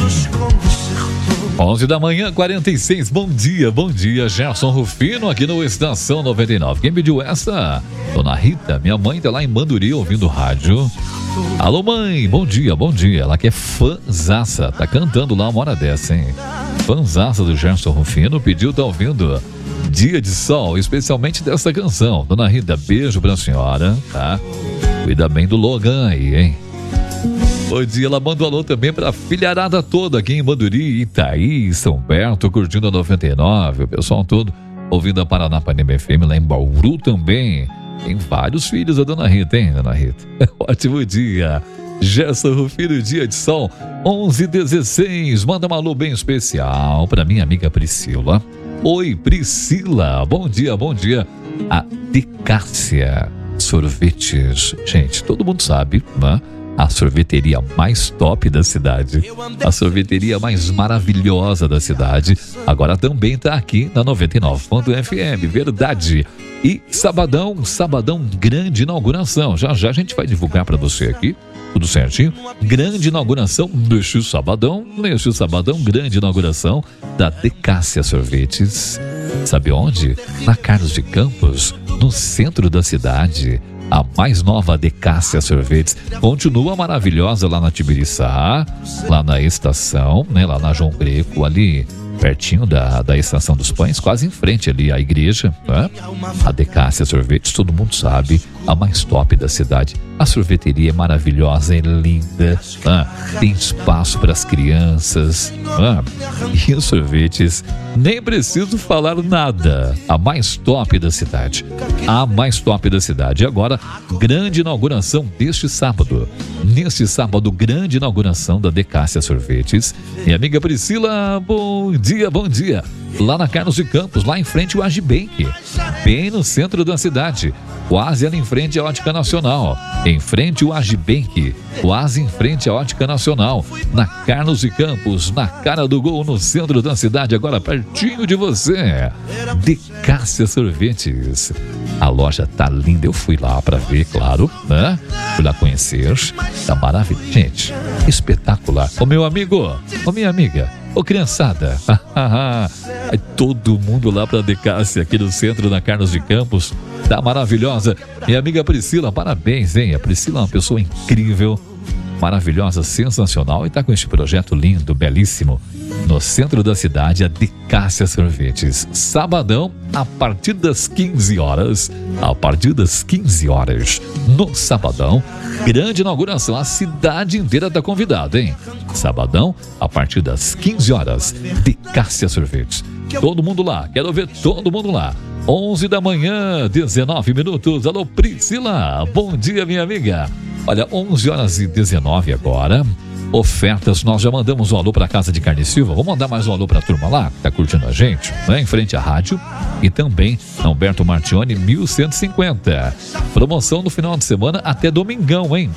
11 da manhã, 46. Bom dia, Gerson Rufino aqui no Estação 99. Quem pediu essa? Dona Rita, minha mãe tá lá em Manduri ouvindo rádio. Alô, mãe, bom dia. Ela que é fãzaça, tá cantando lá uma hora dessa, hein? Fãzaça do Gerson Rufino, pediu, tá ouvindo Dia de Sol, especialmente dessa canção. Dona Rita, beijo pra senhora, tá? Cuida bem do Logan aí, hein? Bom dia, ela manda um alô também pra filharada toda aqui em Manduri, Itaí, São Berto, curtindo a 99, o pessoal todo ouvindo a Paranapanema FM lá em Bauru também. Tem vários filhos a Dona Rita, hein, Dona Rita? Ótimo dia. Gerson Rufino, dia de sol, 11h16. Manda um alô bem especial pra minha amiga Priscila. Oi, Priscila, bom dia. A Decássia Sorvetes. Gente, todo mundo sabe, né? A sorveteria mais top da cidade, a sorveteria mais maravilhosa da cidade, agora também está aqui na 99.fm, verdade. E sabadão, grande inauguração, já a gente vai divulgar para você aqui, tudo certinho, grande inauguração neste sabadão, grande inauguração da Decássia Sorvetes, sabe onde? Na Carlos de Campos, no centro da cidade. A mais nova Decássia Sorvetes continua maravilhosa lá na Tibiriçá, lá na estação, né? Lá na João Greco, ali pertinho da Estação dos Pães, quase em frente ali à igreja, né? A Decássia Sorvetes, todo mundo sabe, a mais top da cidade. A sorveteria é maravilhosa, é linda, né? Tem espaço para as crianças, né? E os sorvetes, nem preciso falar nada, a mais top da cidade. E agora, grande inauguração deste sábado. Neste sábado, grande inauguração da Decássia Sorvetes. Minha amiga Priscila, bom dia. Lá na Carlos de Campos, lá em frente ao Agibank, bem no centro da cidade, quase ali em frente à Ótica Nacional, em frente ao Agibank, quase em frente à Ótica Nacional, na Carlos de Campos, na cara do gol, no centro da cidade, agora pertinho de você. Decássia Sorvetes. A loja tá linda, eu fui lá para ver, claro, né? Fui lá conhecer, tá maravilhoso, gente, espetacular. Ô meu amigo, ô minha amiga, ô criançada, todo mundo lá pra Decássia, aqui no centro da Carlos de Campos, tá maravilhosa. Minha amiga Priscila, parabéns, hein? A Priscila é uma pessoa incrível, maravilhosa, sensacional, e tá com este projeto lindo, belíssimo, no centro da cidade, a Decássia Sorvetes. Sabadão, a partir das 15 horas, no sabadão, grande inauguração, a cidade inteira tá convidada, hein? Sabadão, a partir das 15 horas, Decássia Sorvetes. Todo mundo lá, quero ver todo mundo lá. 11 da manhã, 19 minutos. Alô, Priscila, bom dia, minha amiga. Olha, 11h19 agora. Ofertas, nós já mandamos um alô para a Casa de Carne Silva. Vamos mandar mais um alô para a turma lá, que tá curtindo a gente, né? Em frente à rádio. E também na Humberto Martione, 1150. Promoção no final de semana até domingão, hein?